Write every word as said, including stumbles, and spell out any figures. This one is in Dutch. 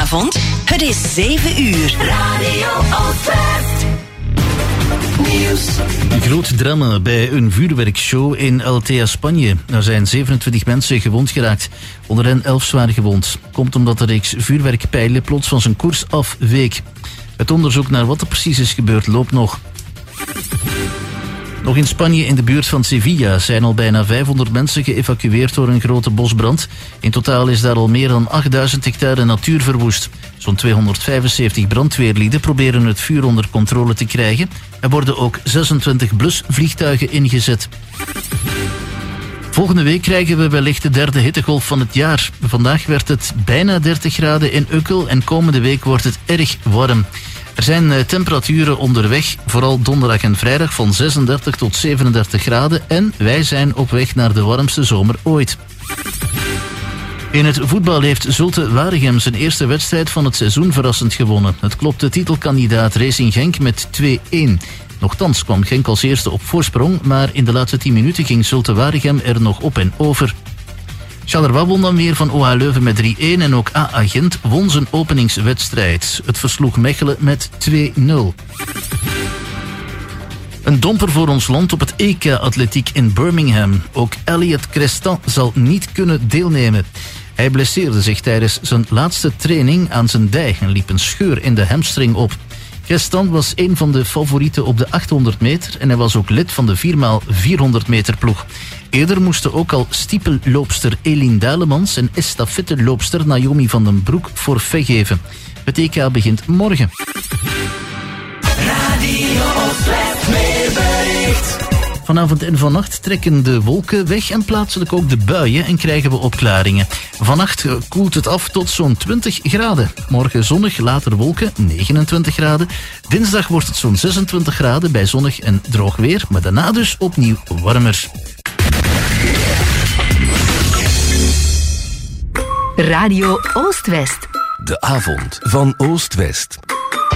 avond. Het is zeven uur. Radio Oostwest. Nieuws. Een groot drama bij een vuurwerkshow in Altea, Spanje. Er zijn zevenentwintig mensen gewond geraakt. Onder hen elf zwaar gewond. Komt omdat de reeks vuurwerkpijlen plots van zijn koers afweek. Het onderzoek naar wat er precies is gebeurd loopt nog. Nog in Spanje, in de buurt van Sevilla, zijn al bijna vijfhonderd mensen geëvacueerd door een grote bosbrand. In totaal is daar al meer dan achtduizend hectare natuur verwoest. Zo'n tweehonderdvijfenzeventig brandweerlieden proberen het vuur onder controle te krijgen. Er worden ook zesentwintig blusvliegtuigen ingezet. Volgende week krijgen we wellicht de derde hittegolf van het jaar. Vandaag werd het bijna dertig graden in Ukkel en komende week wordt het erg warm. Er zijn temperaturen onderweg, vooral donderdag en vrijdag van zesendertig tot zevenendertig graden en wij zijn op weg naar de warmste zomer ooit. In het voetbal heeft Zulte Waregem zijn eerste wedstrijd van het seizoen verrassend gewonnen. Het klopte titelkandidaat Racing Genk met twee-een. Nochtans kwam Genk als eerste op voorsprong, maar in de laatste tien minuten ging Zulte Waregem er nog op en over. Charleroi won dan weer van O H Leuven met drie-een en ook A A Gent won zijn openingswedstrijd. Het versloeg Mechelen met twee-nul. Een domper voor ons land op het E K-atletiek in Birmingham. Ook Elliot Crestan zal niet kunnen deelnemen. Hij blesseerde zich tijdens zijn laatste training aan zijn dij en liep een scheur in de hamstring op. Crestan was een van de favorieten op de achthonderd meter en hij was ook lid van de vier maal vierhonderd meter ploeg. Eerder moesten ook al stiepelloopster Elin Dalemans en estafetteloopster Naomi van den Broek forfait geven. Het E K begint morgen. Radio Oostwest Weerbericht. Vanavond en vannacht trekken de wolken weg en plaatselijk ook de buien en krijgen we opklaringen. Vannacht koelt het af tot zo'n twintig graden. Morgen zonnig, later wolken, negenentwintig graden. Dinsdag wordt het zo'n zesentwintig graden bij zonnig en droog weer, maar daarna dus opnieuw warmer. Radio Oostwest. De avond van Oost-West.